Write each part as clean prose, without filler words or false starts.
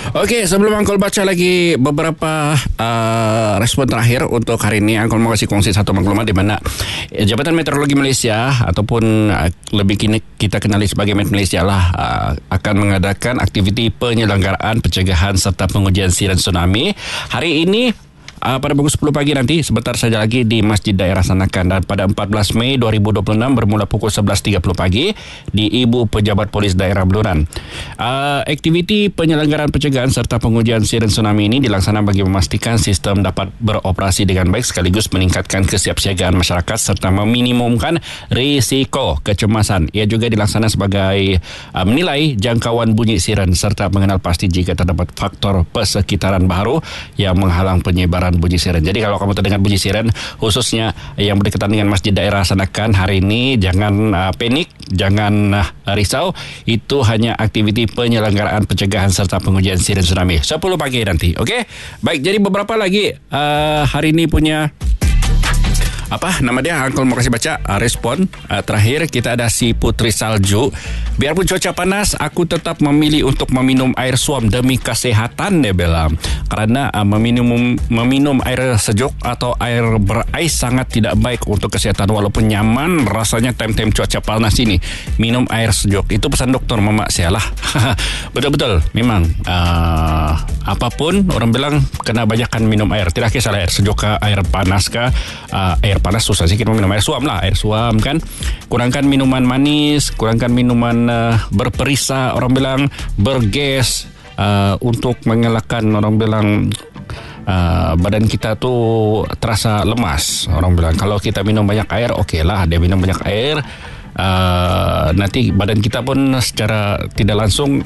Okey, sebelum Uncle baca lagi beberapa respon terakhir untuk hari ini, Uncle mau kasih kongsi satu maklumat di mana Jabatan Meteorologi Malaysia ataupun lebih kini kita kenali sebagai Met Malaysia lah akan mengadakan aktiviti penyelenggaraan pencegahan serta pengujian siren tsunami hari ini pada pukul 10 pagi nanti, sebentar saja lagi di Masjid Daerah Sanakan, dan pada 14 Mei 2026 bermula pukul 11.30 pagi di Ibu Pejabat Polis Daerah Beluran. Aktiviti penyelenggaraan pencegahan serta pengujian siren tsunami ini dilaksanakan bagi memastikan sistem dapat beroperasi dengan baik sekaligus meningkatkan kesiapsiagaan masyarakat serta meminimumkan risiko kecemasan. Ia juga dilaksanakan sebagai menilai jangkauan bunyi siren serta mengenal pasti jika terdapat faktor persekitaran baru yang menghalang penyebaran bunyi siren. Jadi kalau kamu terdengar bunyi siren, khususnya yang berdekatan dengan Masjid Daerah Sanakan hari ini, jangan panik, jangan risau. Itu hanya aktiviti penyelenggaraan pencegahan serta pengujian siren tsunami 10 pagi nanti. Okey? Baik, jadi beberapa lagi hari ini punya apa nama dia, Uncle mau kasih baca respon terakhir. Kita ada si Putri Salju. Biarpun cuaca panas, aku tetap memilih untuk meminum air suam demi kesehatan, dia bilang. Kerana meminum air sejuk atau air berais sangat tidak baik untuk kesehatan. Walaupun nyaman rasanya time-time cuaca panas ini, minum air sejuk. Itu pesan doktor mama saya lah. Betul-betul memang apapun orang bilang kena banyakkan minum air. Tidak kisah air sejuk kah, air panas kah. Air panas susah sikit minum air suam lah, air suam kan. Kurangkan minuman manis, kurangkan minuman berperisa, orang bilang bergas, untuk mengelakkan orang bilang badan kita tu terasa lemas. Orang bilang kalau kita minum banyak air, okey lah dia minum banyak air, nanti badan kita pun secara tidak langsung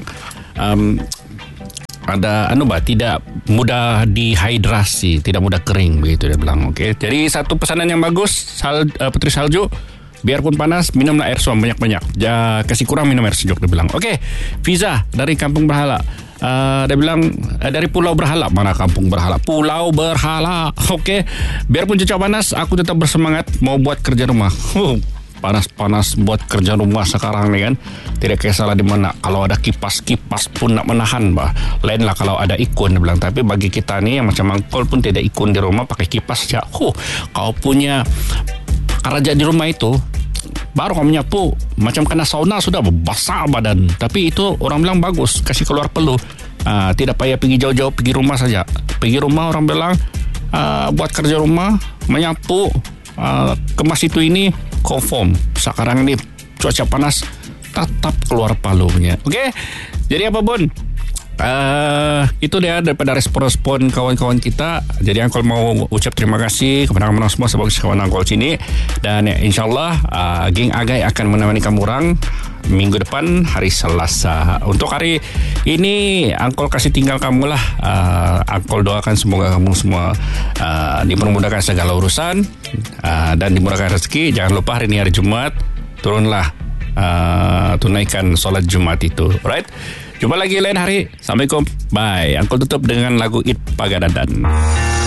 ada tidak mudah dehidrasi, tidak mudah kering begitu dia bilang. Okey. Jadi satu pesanan yang bagus, Putri Salju, biarpun panas minumlah air suam banyak-banyak. Kasih kurang minum air sejuk dia bilang. Okey. Fiza dari Kampung Berhala. Dia bilang dari Pulau Berhala. Mana Kampung Berhala? Pulau Berhala. Okey. Biarpun cuaca panas, aku tetap bersemangat mau buat kerja rumah. Panas-panas buat kerja rumah sekarang ni kan. Tidak kisahlah di mana. Kalau ada kipas pun nak menahan bah. Lain lah kalau ada ikun dia bilang. Tapi bagi kita ni yang macam Uncle pun tidak ikun di rumah, pakai kipas saja. Kau punya kerja di rumah itu baru kau menyapu macam kena sauna sudah basah badan. Tapi itu orang bilang bagus, kasih keluar peluh. Tidak payah pergi jauh-jauh, pergi rumah saja. Pergi rumah orang bilang buat kerja rumah, menyapu, kemas itu ini confirm. Sekarang ini cuaca panas tetap keluar palunya. Okey. Jadi apa pun itu dia daripada respon-respon kawan-kawan kita. Jadi Uncle mau ucap terima kasih kepada kamu semua sebagai kawan Uncle sini. Dan insyaAllah geng Agai akan menemani kamu orang minggu depan hari Selasa. Untuk hari ini Uncle kasih tinggal kamu lah. Uncle doakan semoga kamu semua dipermudahkan segala urusan dan dimudahkan rezeki. Jangan lupa hari ini hari Jumat, turunlah tunaikan solat Jumat itu. Alright? Jumpa lagi lain hari. Assalamualaikum. Bye. Uncle tutup dengan lagu It Pagadadan.